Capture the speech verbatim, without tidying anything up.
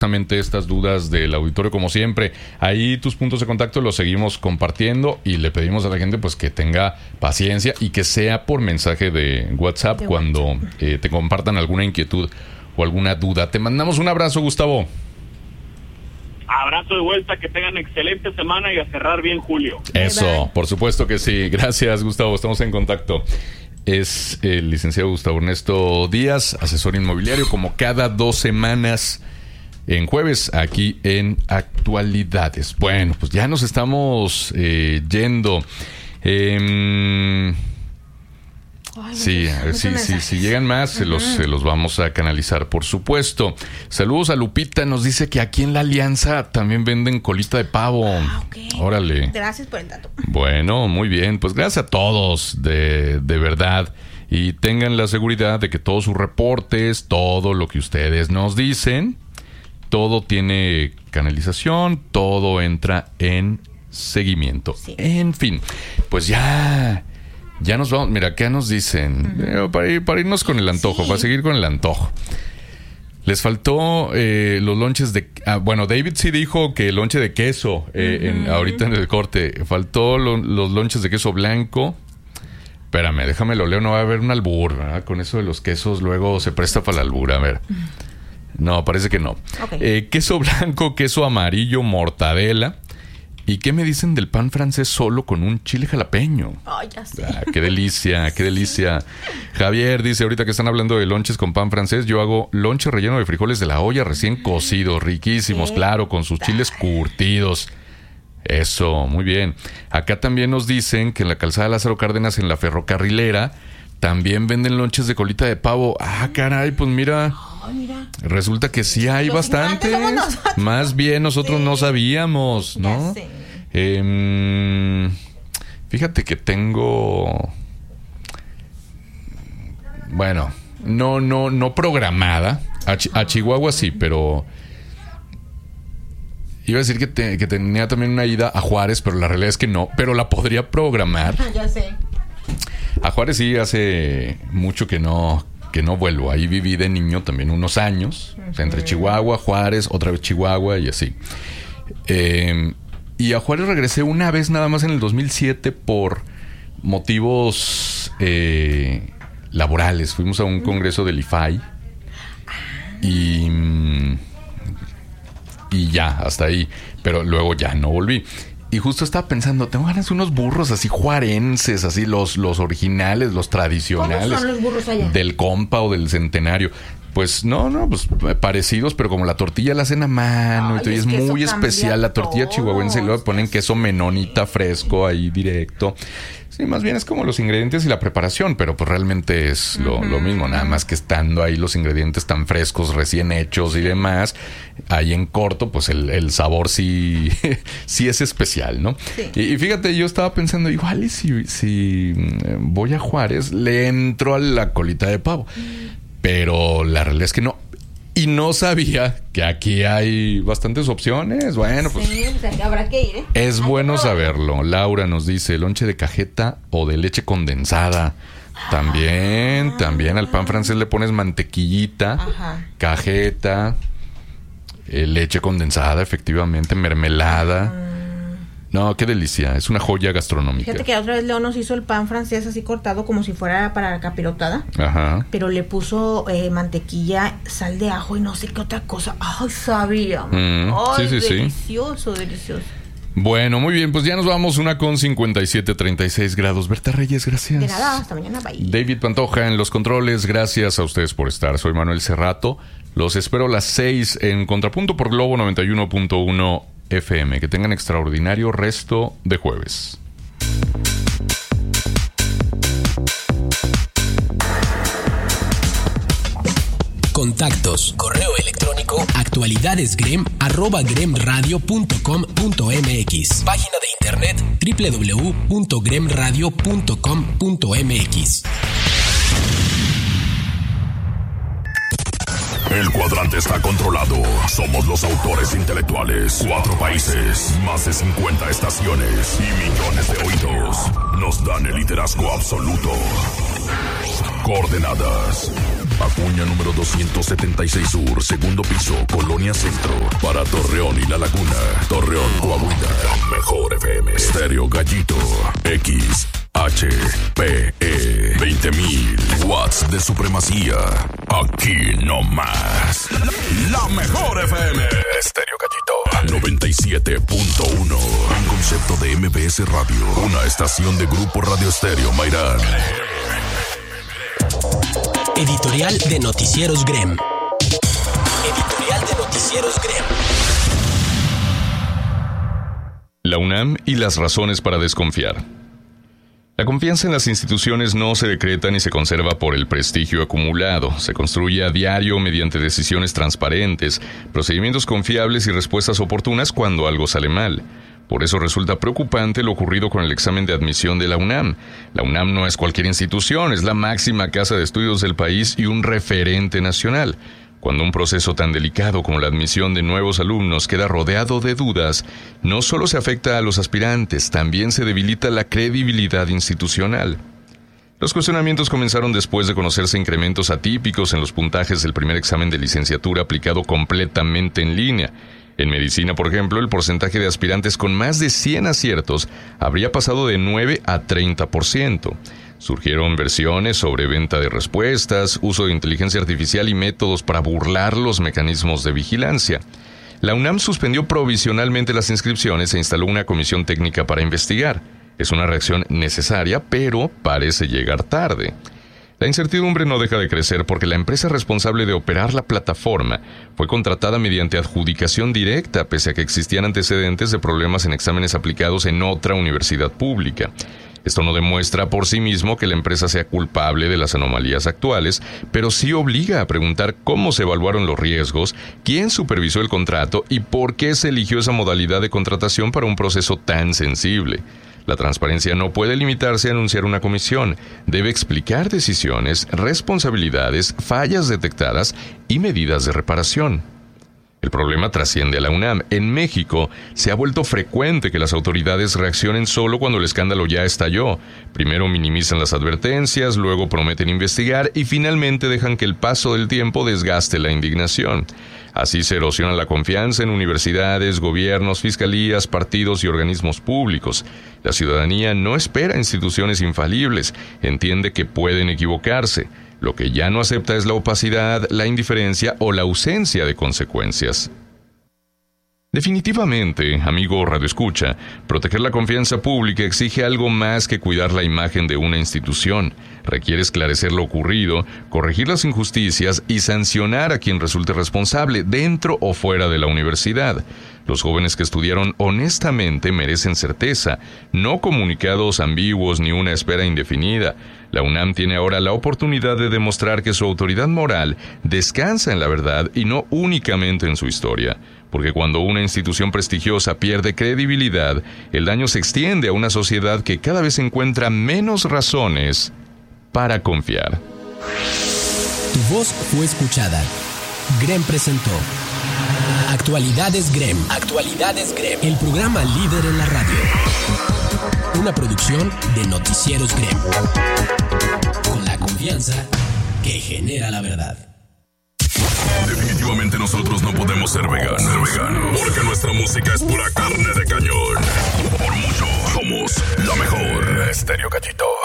Justamente estas dudas del auditorio, como siempre. Ahí tus puntos de contacto los seguimos compartiendo y le pedimos a la gente pues que tenga paciencia y que sea por mensaje de WhatsApp de cuando WhatsApp. Eh, te compartan alguna inquietud o alguna duda. Te mandamos un abrazo, Gustavo. Abrazo de vuelta, que tengan excelente semana y a cerrar bien julio. Eso, bye, bye. Por supuesto que sí. Gracias, Gustavo, estamos en contacto. Es el licenciado Gustavo Ernesto Díaz, asesor inmobiliario, como cada dos semanas en jueves, aquí en Actualidades. Bueno, pues ya nos estamos eh, yendo. Eh, Ay, sí, a ver si, si, si llegan más, uh-huh. se, los, se los vamos a canalizar, por supuesto. Saludos a Lupita, nos dice que aquí en La Alianza también venden colita de pavo. Ah, okay. Órale. Gracias por el dato. Bueno, muy bien, pues gracias a todos, de, de verdad. Y tengan la seguridad de que todos sus reportes, todo lo que ustedes nos dicen, todo tiene canalización, todo entra en seguimiento. Sí. En fin, pues ya, ya nos vamos. Mira, acá nos dicen, uh-huh. eh, para, ir, para irnos con el antojo, sí. para seguir con el antojo. Les faltó eh, los lonches de... Ah, bueno, David sí dijo que el lonche de queso, eh, uh-huh. en, ahorita en el corte. Faltó lo, los lonches de queso blanco. Espérame, déjame lo leo, no va a haber un albur, ¿verdad? Con eso de los quesos luego se presta para la albur, a ver. Uh-huh. No, parece que no. Okay. Eh, queso blanco, queso amarillo, mortadela. ¿Y qué me dicen del pan francés solo con un chile jalapeño? Ay, oh, ya sé. Ah, qué delicia, qué delicia. Javier dice, ahorita que están hablando de lonches con pan francés, yo hago lonche relleno de frijoles de la olla recién cocidos, riquísimos, claro, con sus chiles curtidos. Eso, muy bien. Acá también nos dicen que en la calzada Lázaro Cárdenas, en la ferrocarrilera, también venden lonches de colita de pavo. Ah, caray, pues mira... Oh, mira. Resulta que sí hay bastantes. Más bien nosotros sí. no sabíamos, ¿no? Eh, fíjate que tengo, bueno, no, no, no programada. A, Ch- a Chihuahua sí, pero iba a decir que, te, que tenía también una ida a Juárez, pero la realidad es que no. Pero la podría programar. Ya sé. A Juárez sí hace mucho que no. que no vuelvo. Ahí viví de niño también unos años. Uh-huh. O sea, entre Chihuahua, Juárez, otra vez Chihuahua y así. Eh, y a Juárez regresé una vez nada más en el dos mil siete por motivos eh, laborales. Fuimos a un congreso del I F A I. Y, y ya, hasta ahí. Pero luego ya no volví. Y justo estaba pensando, tengo ganas de unos burros así juarenses, así los, los originales, los tradicionales. ¿Cómo son los burros allá? Del compa o del centenario. Pues no, no, pues parecidos, pero como la tortilla la hacen a mano. Ay, y es, es muy especial la tortilla todo. Chihuahuense. Y luego ponen queso menonita fresco ahí directo. Sí, más bien es como los ingredientes y la preparación, pero pues realmente es lo, uh-huh. lo mismo, nada más que estando ahí los ingredientes tan frescos, recién hechos y demás, ahí en corto, pues el, el sabor sí, sí es especial, ¿no? Sí. Y, y fíjate, yo estaba pensando, igual y si, si voy a Juárez, le entro a la colita de pavo, uh-huh. pero la realidad es que no. Y no sabía que aquí hay bastantes opciones. Bueno, pues... Sí, o sea, que habrá que ir, ¿eh? Es hay bueno saberlo. Laura nos dice, lonche de cajeta o de leche condensada. También, ah, también al pan francés le pones mantequillita, ajá. cajeta, eh, leche condensada, efectivamente, mermelada. Ah. No, qué delicia. Es una joya gastronómica. Fíjate que otra vez Leo nos hizo el pan francés así cortado como si fuera para capirotada. Ajá. Pero le puso eh, mantequilla, sal de ajo y no sé qué otra cosa. Ay, sabía. Mm, Ay, sí, sí, delicioso, sí. delicioso. Bueno, muy bien. Pues ya nos vamos. Una con cincuenta y siete, treinta y seis grados. Berta Reyes, gracias. De nada, hasta mañana. Bye. David Pantoja en los controles. Gracias a ustedes por estar. Soy Manuel Cerrato. Los espero a las seis en Contrapunto por Globo noventa y uno punto uno F M. Que tengan extraordinario resto de jueves. Contactos, correo electrónico, actualidadesgrem, arroba gremradio punto com punto mx. Página de internet, doble u doble u doble u punto gremradio punto com punto mx. El cuadrante está controlado. Somos los autores intelectuales. Cuatro países, más de cincuenta estaciones y millones de oídos nos dan el liderazgo absoluto. Coordenadas. Acuña número doscientos setenta y seis Sur, segundo piso, Colonia Centro. Para Torreón y La Laguna. Torreón, Coahuila. La mejor F M. Estéreo Gallito. X H P E. veinte mil watts de supremacía. Aquí no más. La mejor F M. Estéreo Gallito. noventa y siete punto uno. Un concepto de M B S Radio. Una estación de Grupo Radio Estéreo Mairán. Editorial de Noticieros Grem. Editorial de Noticieros Grem. La UNAM y las razones para desconfiar. La confianza en las instituciones no se decreta ni se conserva por el prestigio acumulado. Se construye a diario mediante decisiones transparentes, procedimientos confiables y respuestas oportunas cuando algo sale mal. Por eso resulta preocupante lo ocurrido con el examen de admisión de la UNAM. La UNAM no es cualquier institución, es la máxima casa de estudios del país y un referente nacional. Cuando un proceso tan delicado como la admisión de nuevos alumnos queda rodeado de dudas, no solo se afecta a los aspirantes, también se debilita la credibilidad institucional. Los cuestionamientos comenzaron después de conocerse incrementos atípicos en los puntajes del primer examen de licenciatura aplicado completamente en línea. En medicina, por ejemplo, el porcentaje de aspirantes con más de cien aciertos habría pasado de nueve a treinta por ciento. Surgieron versiones sobre venta de respuestas, uso de inteligencia artificial y métodos para burlar los mecanismos de vigilancia. La UNAM suspendió provisionalmente las inscripciones e instaló una comisión técnica para investigar. Es una reacción necesaria, pero parece llegar tarde. La incertidumbre no deja de crecer porque la empresa responsable de operar la plataforma fue contratada mediante adjudicación directa, pese a que existían antecedentes de problemas en exámenes aplicados en otra universidad pública. Esto no demuestra por sí mismo que la empresa sea culpable de las anomalías actuales, pero sí obliga a preguntar cómo se evaluaron los riesgos, quién supervisó el contrato y por qué se eligió esa modalidad de contratación para un proceso tan sensible. La transparencia no puede limitarse a anunciar una comisión, debe explicar decisiones, responsabilidades, fallas detectadas y medidas de reparación. El problema trasciende a la UNAM. En México se ha vuelto frecuente que las autoridades reaccionen solo cuando el escándalo ya estalló. Primero minimizan las advertencias, luego prometen investigar y finalmente dejan que el paso del tiempo desgaste la indignación. Así se erosiona la confianza en universidades, gobiernos, fiscalías, partidos y organismos públicos. La ciudadanía no espera instituciones infalibles, entiende que pueden equivocarse. Lo que ya no acepta es la opacidad, la indiferencia o la ausencia de consecuencias. Definitivamente, amigo radioescucha, proteger la confianza pública exige algo más que cuidar la imagen de una institución. Requiere esclarecer lo ocurrido, corregir las injusticias y sancionar a quien resulte responsable, dentro o fuera de la universidad. Los jóvenes que estudiaron honestamente merecen certeza, no comunicados ambiguos ni una espera indefinida. La UNAM tiene ahora la oportunidad de demostrar que su autoridad moral descansa en la verdad y no únicamente en su historia. Porque cuando una institución prestigiosa pierde credibilidad, el daño se extiende a una sociedad que cada vez encuentra menos razones para confiar. Tu voz fue escuchada. Grem presentó Actualidades Grem. Actualidades Grem. El programa líder en la radio. Una producción de Noticieros Grem. Con la confianza que genera la verdad. Definitivamente nosotros no podemos ser veganos, ser veganos, porque nuestra música es pura carne de cañón. Por mucho, somos la mejor. Estéreo Gallito.